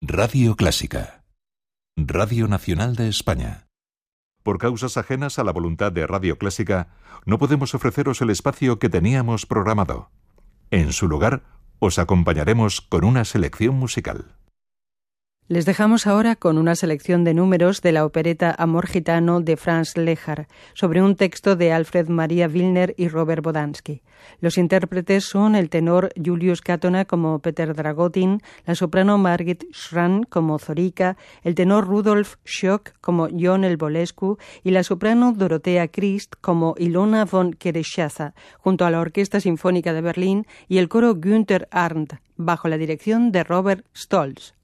Radio Clásica, Radio Nacional de España. Por causas ajenas a la voluntad de Radio Clásica, no podemos ofreceros el espacio que teníamos programado. En su lugar, os acompañaremos con una selección musical. Les dejamos ahora con una selección de números de la opereta Amor gitano de Franz Lehár, sobre un texto de Alfred Maria Wilner y Robert Bodansky. Los intérpretes son el tenor Julius Katona como Peter Dragotin, la soprano Margit Schramm como Zorika, el tenor Rudolf Schock como John Elbolescu y la soprano Dorothea Christ como Ilona von Kereschaza, junto a la Orquesta Sinfónica de Berlín y el coro Günther Arndt, bajo la dirección de Robert Stolz.